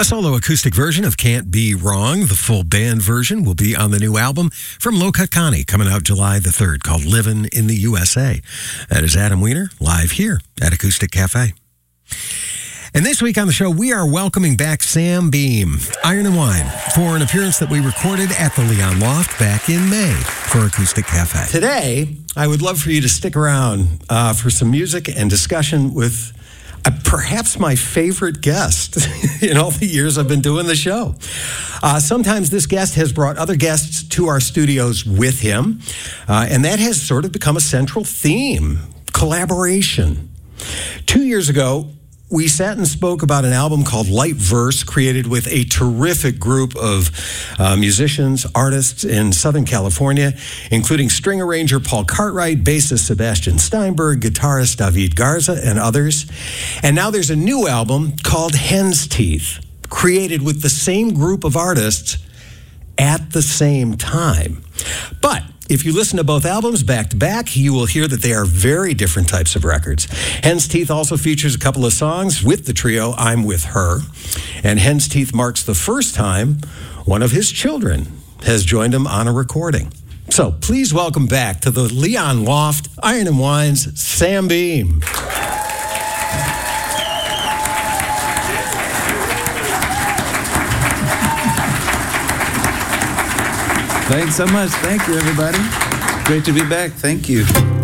A solo acoustic version of Can't Be Wrong. The full band version will be on the new album from Low Cut Connie, coming out July the 3rd, called Livin' in the USA. That is Adam Weiner, live here at Acoustic Cafe. And this week on the show, we are welcoming back Sam Beam, Iron and Wine, for an appearance that we recorded at the Leon Loft back in May for Acoustic Cafe. Today, I would love for you to stick around for some music and discussion with perhaps my favorite guest in all the years I've been doing the show. Sometimes this guest has brought other guests to our studios with him, and that has sort of become a central theme, collaboration. 2 years ago, we sat and spoke about an album called Light Verse, created with a terrific group of musicians, artists in Southern California, including string arranger Paul Cartwright, bassist Sebastian Steinberg, guitarist David Garza, and others. And now there's a new album called Hen's Teeth, created with the same group of artists at the same time. But if you listen to both albums back to back, you will hear that they are very different types of records. Hen's Teeth also features a couple of songs with the trio I'm With Her. And Hen's Teeth marks the first time one of his children has joined him on a recording. So please welcome back to the Leon Loft, Iron and Wine's Sam Beam. Thanks so much. Thank you, everybody. Great to be back. Thank you.